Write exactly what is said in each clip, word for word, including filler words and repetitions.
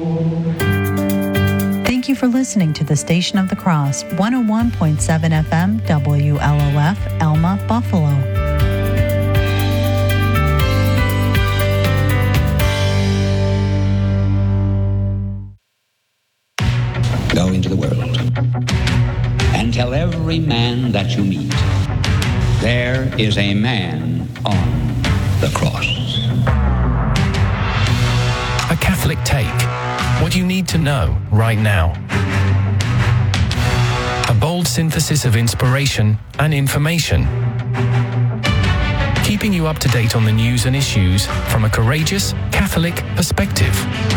Thank you for listening to the Station of the Cross, one oh one point seven F M, W L O F, Elma, Buffalo. Go into the world and tell every man that you meet, there is a man on the cross. A Catholic Take. What you need to know right now. A bold synthesis of inspiration and information. Keeping you up to date on the news and issues from a courageous Catholic perspective.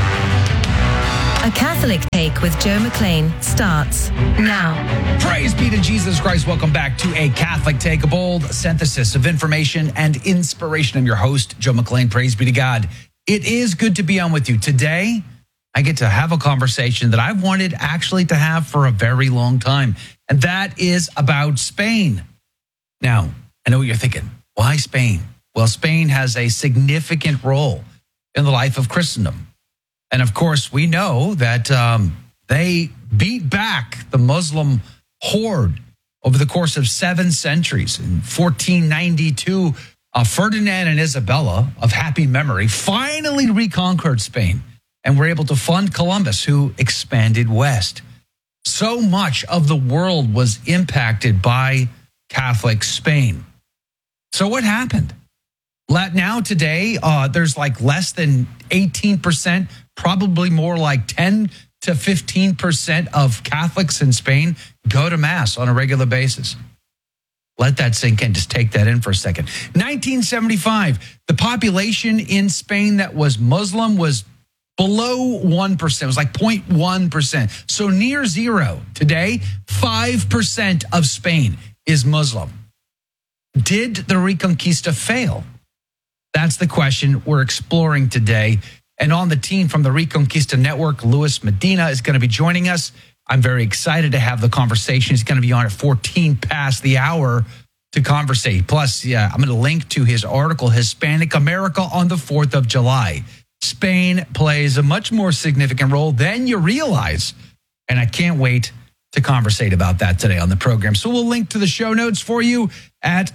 A Catholic Take with Joe McLean starts now. Praise be to Jesus Christ. Welcome back to A Catholic Take, a bold synthesis of information and inspiration. I'm your host, Joe McLean. Praise be to God. It is good to be on with you. Today, I get to have a conversation that I've wanted actually to have for a very long time, and that is about Spain. Now, I know what you're thinking. Why Spain? Well, Spain has a significant role in the life of Christendom. And of course, we know that um, they beat back the Muslim horde over the course of seven centuries. In fourteen ninety-two, uh, Ferdinand and Isabella of happy memory finally reconquered Spain and were able to fund Columbus, who expanded west. So much of the world was impacted by Catholic Spain. So what happened? Now today, uh, there's like less than eighteen percent, probably more like ten to fifteen percent of Catholics in Spain go to Mass on a regular basis. Let that sink in. Just take that in for a second. nineteen seventy-five, the population in Spain that was Muslim was below one percent. It was like zero point one percent. So near zero. Today, five percent of Spain is Muslim. Did the Reconquista fail? That's the question we're exploring today. And on the team from the Reconquista Network, Luis Medina is going to be joining us. I'm very excited to have the conversation. He's going to be on at fourteen past the hour to conversate. Plus, yeah, I'm going to link to his article, Hispanic America on the fourth of July. Spain plays a much more significant role than you realize. And I can't wait to conversate about that today on the program. So we'll link to the show notes for you at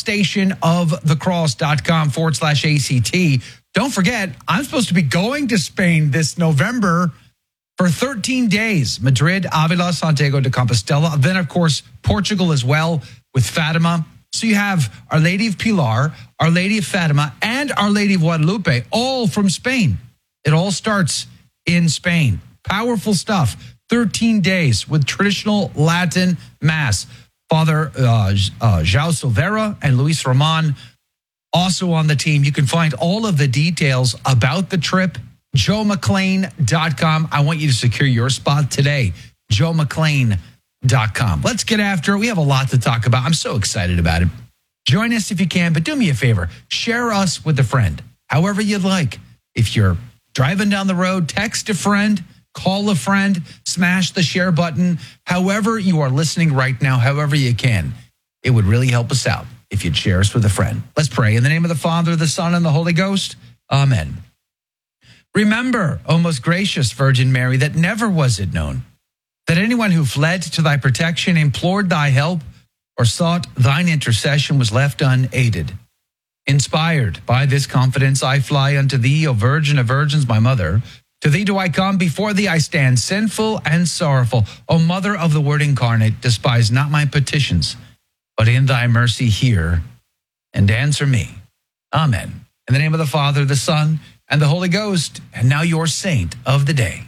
thestationofthecross.com forward slash ACT. Don't forget, I'm supposed to be going to Spain this November for thirteen days. Madrid, Avila, Santiago de Compostela. Then, of course, Portugal as well with Fatima. So you have Our Lady of Pilar, Our Lady of Fatima, and Our Lady of Guadalupe, all from Spain. It all starts in Spain. Powerful stuff. thirteen days with traditional Latin Mass. Father uh, uh, João Silveira and Luis Roman also on the team. You can find all of the details about the trip, joe mclean dot com. I want you to secure your spot today, joe mclean dot com. Let's get after it. We have a lot to talk about. I'm so excited about it. Join us if you can, but do me a favor. Share us with a friend, however you'd like. If you're driving down the road, text a friend, call a friend, smash the share button. However you are listening right now, however you can, it would really help us out if you'd share us with a friend. Let's pray. In the name of the Father, the Son, and the Holy Ghost. Amen. Remember, O most gracious Virgin Mary, that never was it known that anyone who fled to thy protection, implored thy help, or sought thine intercession was left unaided. Inspired by this confidence, I fly unto thee, O Virgin of Virgins, my mother. To thee do I come, before thee I stand, sinful and sorrowful. O Mother of the Word incarnate, despise not my petitions, but in thy mercy hear and answer me. Amen. In the name of the Father, the Son, and the Holy Ghost, and now your saint of the day.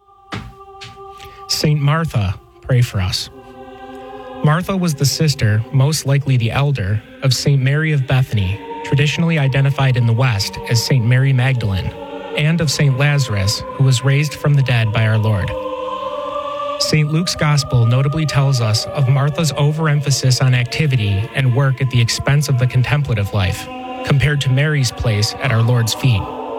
Saint Martha, pray for us. Martha was the sister, most likely the elder, of Saint Mary of Bethany, traditionally identified in the West as Saint Mary Magdalene, and of Saint Lazarus, who was raised from the dead by our Lord. Saint Luke's Gospel notably tells us of Martha's overemphasis on activity and work at the expense of the contemplative life, compared to Mary's place at our Lord's feet.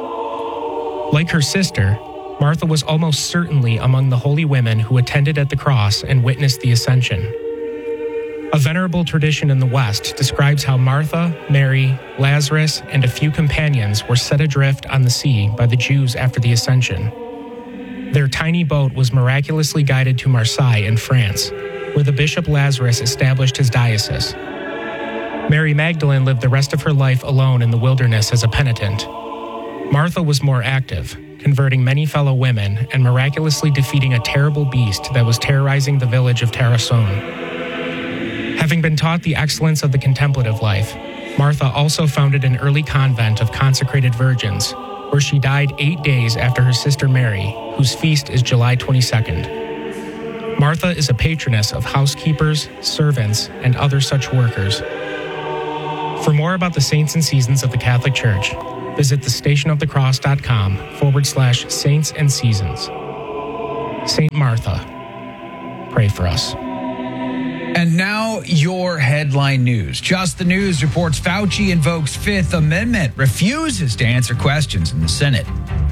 Like her sister, Martha was almost certainly among the holy women who attended at the cross and witnessed the Ascension. A venerable tradition in the West describes how Martha, Mary, Lazarus, and a few companions were set adrift on the sea by the Jews after the Ascension. Their tiny boat was miraculously guided to Marseille in France, where the Bishop Lazarus established his diocese. Mary Magdalene lived the rest of her life alone in the wilderness as a penitent. Martha was more active, converting many fellow women and miraculously defeating a terrible beast that was terrorizing the village of Tarascon. Having been taught the excellence of the contemplative life, Martha also founded an early convent of consecrated virgins, where she died eight days after her sister Mary, whose feast is July twenty-second. Martha is a patroness of housekeepers, servants, and other such workers. For more about the saints and seasons of the Catholic Church, visit thestationofthecross.com forward slash saints and seasons. Saint Martha, pray for us. And now your headline news. Just the News reports Fauci invokes Fifth Amendment, refuses to answer questions in the Senate.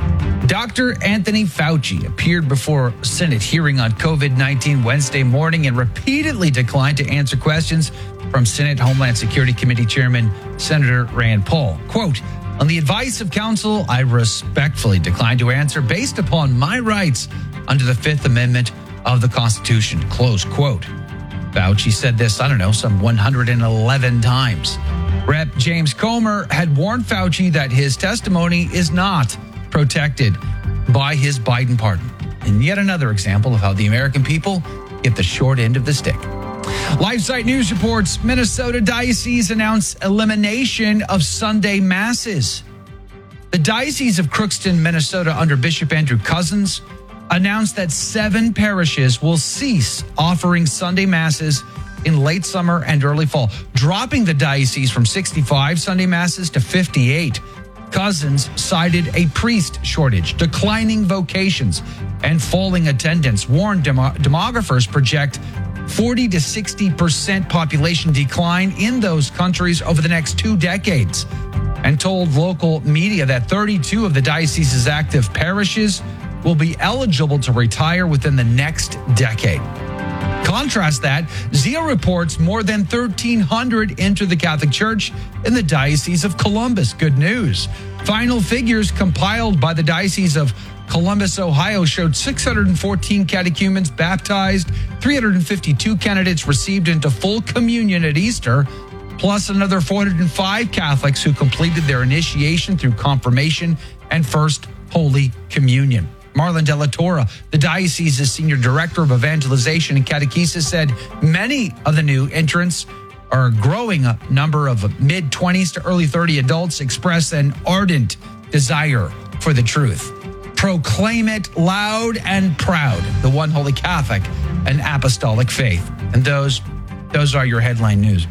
Doctor Anthony Fauci appeared before a Senate hearing on COVID nineteen Wednesday morning and repeatedly declined to answer questions from Senate Homeland Security Committee Chairman Senator Rand Paul. Quote, on the advice of counsel, I respectfully decline to answer based upon my rights under the Fifth Amendment of the Constitution, close quote. Fauci said this, I don't know, some one hundred eleven times. Representative James Comer had warned Fauci that his testimony is not protected by his Biden pardon. And yet another example of how the American people get the short end of the stick. LifeSite News reports Minnesota Diocese announced elimination of Sunday Masses. The Diocese of Crookston, Minnesota, under Bishop Andrew Cousins, announced that seven parishes will cease offering Sunday Masses in late summer and early fall, dropping the diocese from sixty-five Sunday Masses to fifty-eight. Cousins cited a priest shortage, declining vocations, and falling attendance. Warned demo- demographers project forty to sixty percent population decline in those countries over the next two decades, and told local media that thirty-two of the diocese's active parishes will be eligible to retire within the next decade. Contrast that, Zia reports more than thirteen hundred enter the Catholic Church in the Diocese of Columbus. Good news. Final figures compiled by the Diocese of Columbus, Ohio, showed six hundred fourteen catechumens baptized, three hundred fifty-two candidates received into full communion at Easter, plus another four hundred five Catholics who completed their initiation through confirmation and First Holy Communion. Marlon De La Torre, the diocese's senior director of evangelization and catechesis, said many of the new entrants are a growing number of mid-twenties to early thirty adults express an ardent desire for the truth. Proclaim it loud and proud, the one holy Catholic and apostolic faith. And those, those are your headline news.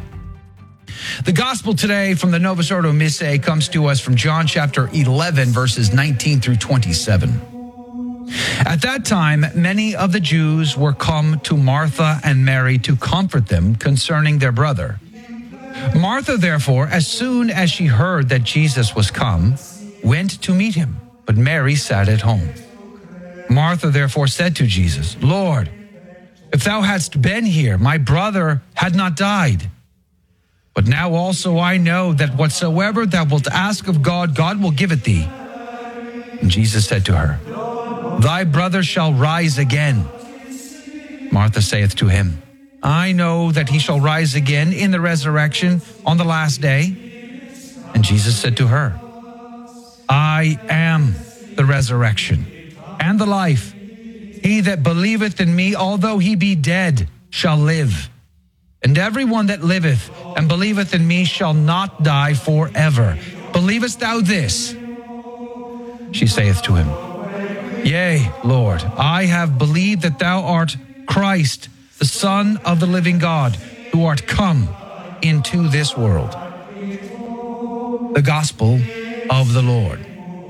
The gospel today from the Novus Ordo Missae comes to us from John chapter eleven, verses nineteen through twenty-seven. At that time, many of the Jews were come to Martha and Mary to comfort them concerning their brother. Martha, therefore, as soon as she heard that Jesus was come, went to meet him, but Mary sat at home. Martha, therefore, said to Jesus, Lord, if thou hadst been here, my brother had not died. But now also I know that whatsoever thou wilt ask of God, God will give it thee. And Jesus said to her, Thy brother shall rise again. Martha saith to him, I know that he shall rise again in the resurrection on the last day. And Jesus said to her, I am the resurrection and the life. He that believeth in me, although he be dead, shall live. And everyone that liveth and believeth in me shall not die forever. Believest thou this? She saith to him, Yea, Lord, I have believed that thou art Christ, the Son of the living God, who art come into this world. The Gospel of the Lord.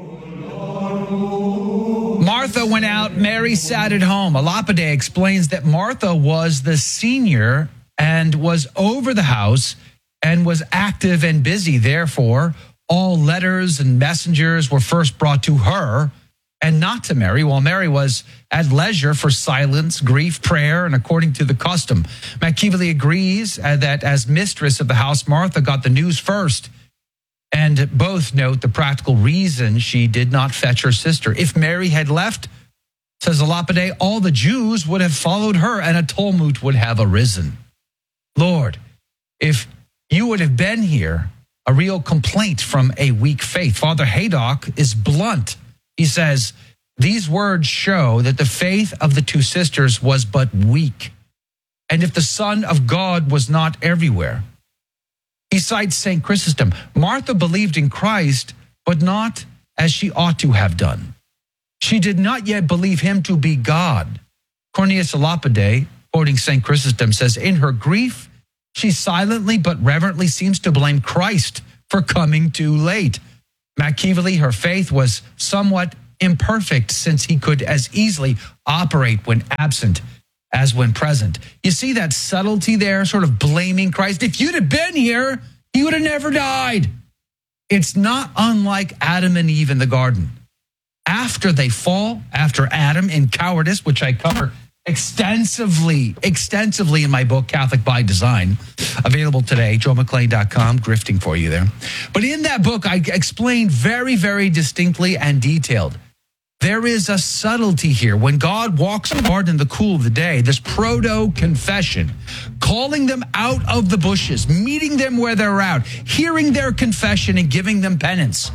Martha went out, Mary sat at home. Alapide explains that Martha was the senior and was over the house and was active and busy. Therefore, all letters and messengers were first brought to her and not to Mary, while Mary was at leisure for silence, grief, prayer, and according to the custom. McKeevely agrees that as mistress of the house, Martha got the news first, and both note the practical reason she did not fetch her sister. If Mary had left Says Elapide, all the Jews would have followed her and a tumult would have arisen. Lord, if you would have been here, a real complaint from a weak faith. Father Haydock is blunt. He says, these words show that the faith of the two sisters was but weak. And if the Son of God was not everywhere. He cites Saint Chrysostom. Martha believed in Christ, but not as she ought to have done. She did not yet believe him to be God. Cornelius Elapide, quoting Saint Chrysostom, says, in her grief, she silently but reverently seems to blame Christ for coming too late. Machiavelli, her faith was somewhat imperfect since he could as easily operate when absent as when present. You see that subtlety there, sort of blaming Christ. If you'd have been here, he would have never died. It's not unlike Adam and Eve in the garden. After they fall, after Adam in cowardice, which I cover extensively, extensively in my book, Catholic by Design, available today, joe mcclain dot com, grifting for you there. But in that book, I explain very, very distinctly and detailed. There is a subtlety here. When God walks in the garden in the cool of the day, this proto-confession, calling them out of the bushes, meeting them where they're at, hearing their confession and giving them penance.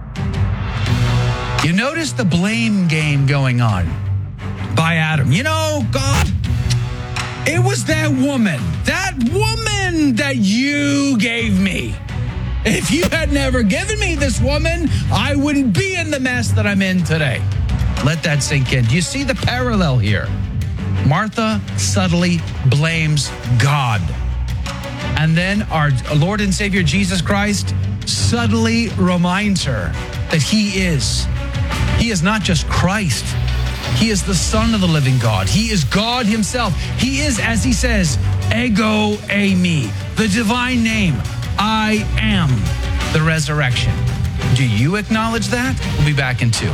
You notice the blame game going on by Adam. You know, God, it was that woman, that woman that you gave me. If you had never given me this woman, I wouldn't be in the mess that I'm in today. Let that sink in. Do you see the parallel here? Martha subtly blames God. And then our Lord and Savior Jesus Christ subtly reminds her that he is. He is not just Christ. He is the Son of the living God. He is God himself. He is, as he says, ego eimi, the divine name. I am the resurrection. Do you acknowledge that? We'll be back in two.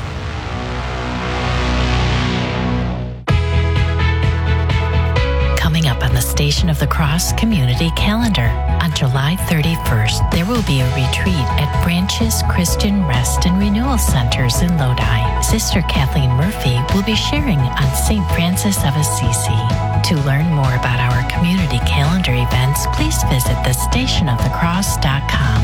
Coming up on the Station of the Cross community calendar. On July thirty-first, there will be a retreat at Branches Christian Rest and Renewal Centers in Lodi. Sister Kathleen Murphy will be sharing on Saint Francis of Assisi. To learn more about our community calendar events, please visit the station of the cross dot com.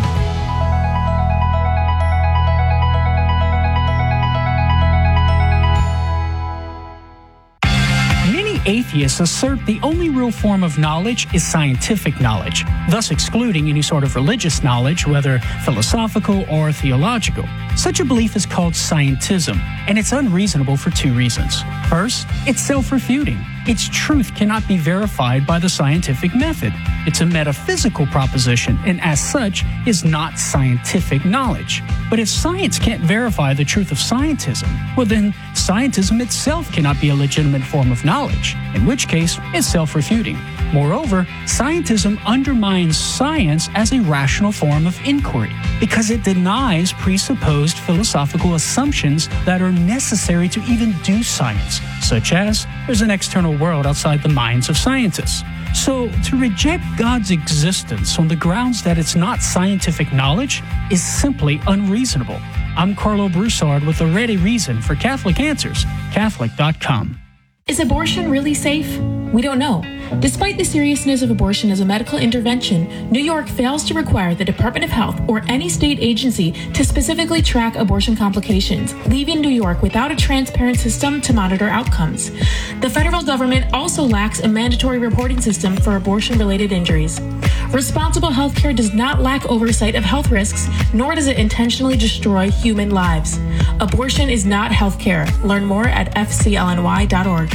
Atheists assert the only real form of knowledge is scientific knowledge, thus excluding any sort of religious knowledge, whether philosophical or theological. Such a belief is called scientism, and it's unreasonable for two reasons. First, it's self-refuting. Its truth cannot be verified by the scientific method. It's a metaphysical proposition, and as such, is not scientific knowledge. But if science can't verify the truth of scientism, well then, scientism itself cannot be a legitimate form of knowledge, in which case, it's self-refuting. Moreover, scientism undermines science as a rational form of inquiry because it denies presupposed philosophical assumptions that are necessary to even do science, such as there's an external world outside the minds of scientists. So, to reject God's existence on the grounds that it's not scientific knowledge is simply unreasonable. I'm Carlo Broussard with a ready reason for Catholic Answers, Catholic dot com. Is abortion really safe? We don't know. Despite the seriousness of abortion as a medical intervention, New York fails to require the Department of Health or any state agency to specifically track abortion complications, leaving New York without a transparent system to monitor outcomes. The federal government also lacks a mandatory reporting system for abortion-related injuries. Responsible healthcare does not lack oversight of health risks, nor does it intentionally destroy human lives. Abortion is not healthcare. Learn more at f c l n y dot org.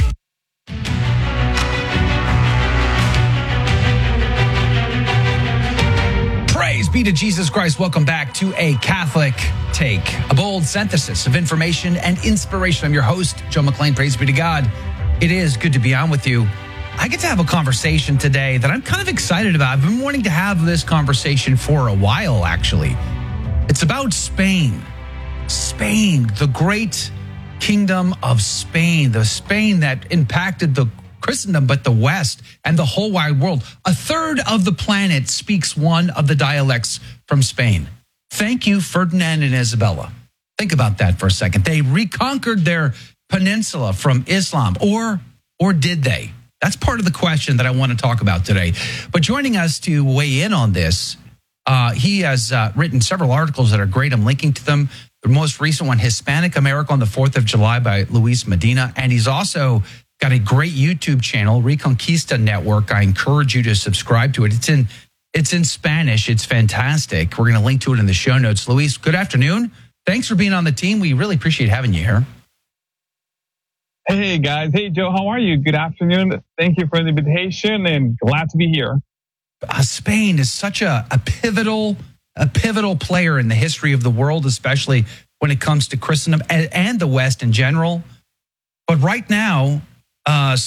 Praise be to Jesus Christ. Welcome back to A Catholic Take, a bold synthesis of information and inspiration. I'm your host, Joe McClain. Praise be to God. It is good to be on with you. I get to have a conversation today that I'm kind of excited about. I've been wanting to have this conversation for a while, actually. It's about Spain. Spain, the great kingdom of Spain, the Spain that impacted the Christendom, but the West and the whole wide world. A third of the planet speaks one of the dialects from Spain. Thank you, Ferdinand and Isabella. Think about that for a second. They reconquered their peninsula from Islam, or or did they? That's part of the question that I want to talk about today. But joining us to weigh in on this, uh, he has uh, written several articles that are great. I'm linking to them. The most recent one, Hispanic America on the fourth of July by Luis Medina. And he's also got a great YouTube channel, Reconquista Network. I encourage you to subscribe to it. It's in it's in Spanish. It's fantastic. We're going to link to it in the show notes. Luis, good afternoon. Thanks for being on the team. We really appreciate having you here. Hey, guys. Hey, Joe. How are you? Good afternoon. Thank you for the invitation and glad to be here. Uh, Spain is such a, a pivotal a pivotal player in the history of the world, especially when it comes to Christendom and, and the West in general. But right now, uh,